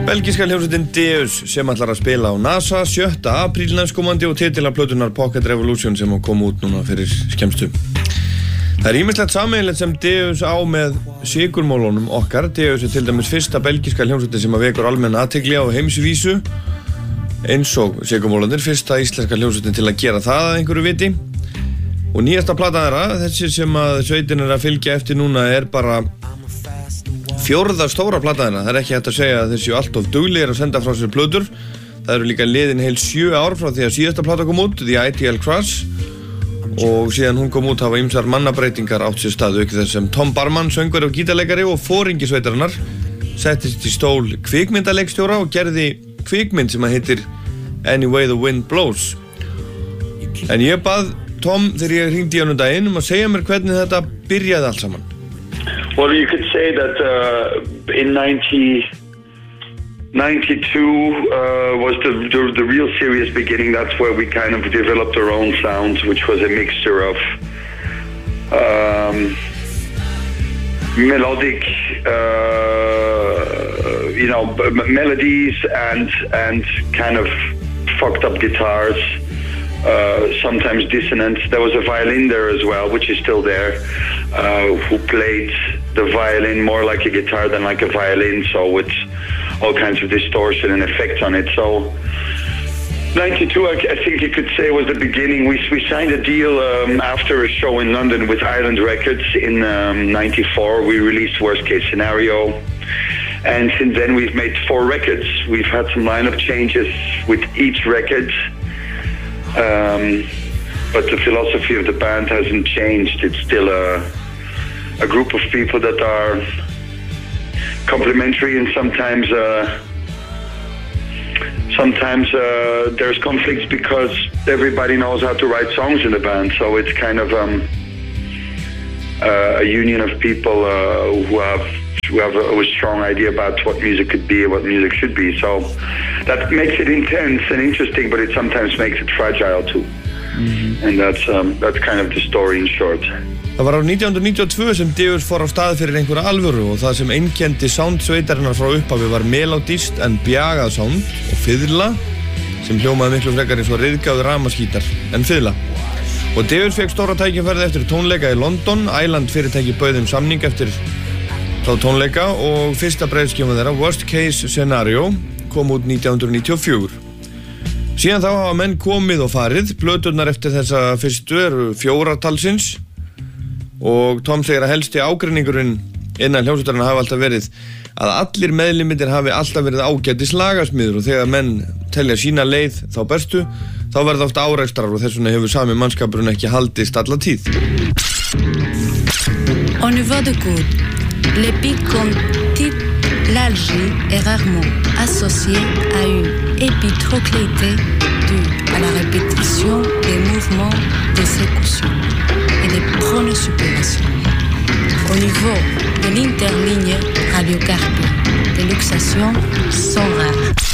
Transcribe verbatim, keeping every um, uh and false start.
Belgíska hljómsveitin Deus sem ætlar að spila á NASA sjötta apríl næstkomandi og titill af plötunnar Pocket Revolution sem kom út núna fyrir skemmstu. Það er ýmislegt sameiginlegt sem Deus á með sigurmálunum okkar. Deus er til dæmis fyrsta belgíska hljómsveitin sem að vekur almenna athygli á heimsvísu eins og sigurmálanir, fyrsta íslenska hljómsveitin til að gera það að einhverju viti. Og nýjasta platan þeirra, þessi sem að sveitin er að fylgja eftir núna, er bara fjórða stóra platan þeirra. Það er ekki hægt að segja að þeir séu allt of duglegir að senda frá sér plötur. Það eru líka liðin heil sjö ár frá því að síðasta plata kom út, The Ideal Crush, og síðan hún kom út hafa ýmsar mannabreitingar átt sér stað, auk þess sem Tom Barman, söngvari og gítarleikari og foringi sveitarinnar, settist í stól kvikmyndaleikstjóra og gerði kvikmynd sem að heitir Any Way the Wind Blows. En ég bað Tom þegar ég hringdi í hann um daginn um að segja mér hvernig þetta byrjaði allt saman. Well, you could say that uh, in nineteen ninety-two uh, was the, the the real serious beginning. That's where we kind of developed our own sound, which was a mixture of um, melodic, uh, you know, m- melodies and and kind of fucked up guitars. Uh, sometimes dissonance. There was a violin there as well, which is still there, uh, who played the violin more like a guitar than like a violin, so with all kinds of distortion and effects on it. So ninety-two, I, I think you could say, was the beginning. We we signed a deal um, after a show in London with Island Records in um, ninety-four. We released Worst Case Scenario, and since then we've made four records. We've had some lineup changes with each record. Um, but the philosophy of the band hasn't changed. It's still a, a group of people that are complementary, and sometimes uh, sometimes uh, there's conflicts because everybody knows how to write songs in the band. So it's kind of um, uh, a union of people uh, who have who have a, a strong idea about what music could be and what music should be. So that makes it intense and interesting, but it sometimes makes it fragile too. Mm-hmm. And that's um, that's kind of the story in short. Það var árið nítján hundruð níutíu og tvö sem Deus fór á stað fyrir einhverja alvöru og það sem einkenndi sound sveitarinnar frá upphafi var melodískt en bjagað sound og fiðla sem hljómaði miklu frekar eins og ryðgáður rafmagnsgítar en fiðla. Og Deus fekk stóra tækifærið eftir tónleika í London. Island fyrirtæki bauð þeim samning eftir þá tónleika og fyrsta breiðskífa þeirra, Worst Case Scenario, kom út nítján hundruð níutíu og fjögur. Síðan þá hafa menn komið og farið. Plöturnar eftir þessa fyrstu eru fjóratalsins og Tom segir að helsti ágreiningurinn innan hljómsveitarinnar hafi alltaf verið að allir meðlimirnir hafi alltaf verið ágætis lagasmiður og þegar menn telja sína leið þá bestu, þá verða oft árekstrar og þess vegna hefur sami mannskapurinn ekki haldist alla tíð. Au niveau de coude, les pics comme titre, l'algie est rarement associée à une épitrocléité due à la répétition des mouvements d'exécution et des pronosupérations. Au niveau de l'interligne radiocarpée, les luxations sont rares.